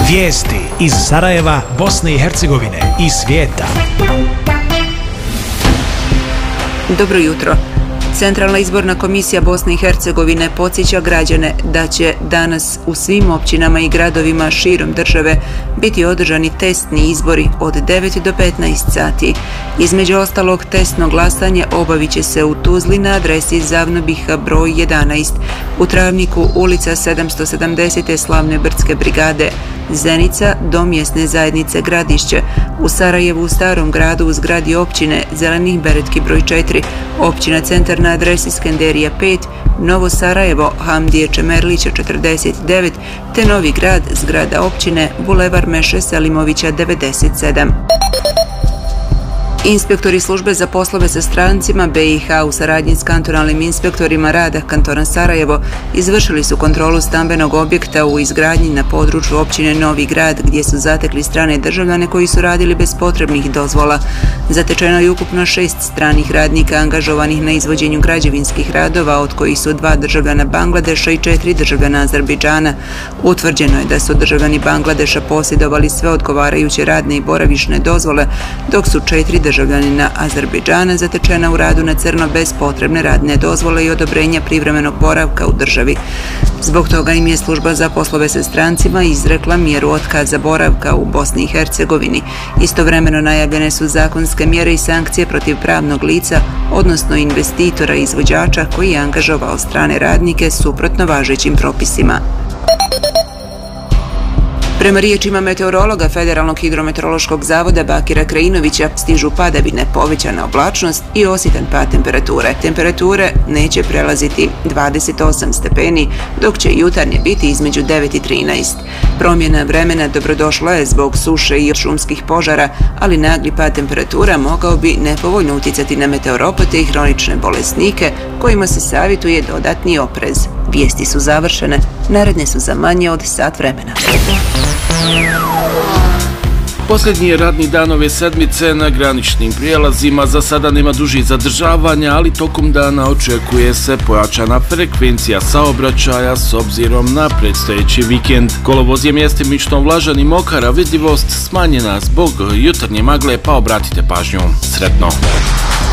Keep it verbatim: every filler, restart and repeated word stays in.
Vijesti iz Sarajeva, Bosne i Hercegovine i svijeta. Dobro jutro. Centralna izborna komisija Bosne i Hercegovine podsjeća građane da će danas u svim općinama i gradovima širom države biti održani testni izbori od devet do petnaest sati. Između ostalog, testno glasanje obavit će se u Tuzli na adresi Zavnobiha broj jedanaest, u Travniku ulica sedamsto sedamdeset. Slavne brdske brigade, Zenica do mjesne zajednice Gradišće, u Sarajevu u Starom gradu u zgradi općine Zelenih Beretki broj četiri, općina Centar na adresi Skenderija pet, Novo Sarajevo Hamdije Čemerlića četrdeset devet, te Novi grad zgrada općine Bulevar Meše Selimovića devedeset sedam. Inspektori službe za poslove sa strancima B i H u saradnji s kantonalnim inspektorima rada kantona Sarajevo izvršili su kontrolu stambenog objekta u izgradnji na području općine Novi grad, gdje su zatekli strane državljane koji su radili bez potrebnih dozvola. Zatečeno je ukupno šest stranih radnika angažovanih na izvođenju građevinskih radova, od kojih su dva državljana Bangladeša i četiri državljana Azerbejdžana. Utvrđeno je da su državljani Bangladeša posjedovali sve odgovarajuće radne i boravišne dozvole, dok su četiri državljanina Azerbejdžana zatečena u radu na crno bez potrebne radne dozvole i odobrenja privremenog boravka u državi. Zbog toga im je služba za poslove sa strancima izrekla mjeru otkaza boravka u Bosni i Hercegovini. Istovremeno najavljene su zakonske mjere i sankcije protiv pravnog lica, odnosno investitora i izvođača koji je angažovao strane radnike suprotno važećim propisima. Prema riječima meteorologa Federalnog hidrometeorološkog zavoda Bakira Krajinovića, stižu padavine, povećana oblačnost i osjetan pad temperature. Temperature neće prelaziti dvadeset osam stepeni, dok će jutarnje biti između devet i trinaest. Promjena vremena dobrodošla je zbog suše i šumskih požara, ali nagli pad temperatura mogao bi nepovoljno utjecati na meteoropote i hronične bolesnike, kojima se savjetuje dodatni oprez. Vijesti su završene, naredne su za manje od sat vremena. Posljednji je radni dan ove sedmice na graničnim prijelazima. Za sada nema dužih zadržavanja, ali tokom dana očekuje se pojačana frekvencija saobraćaja s obzirom na predstojeći vikend. Kolovoz je mjestimično vlažan i mokar, a vidljivost smanjena zbog jutarnje magle, pa obratite pažnju. Sretno!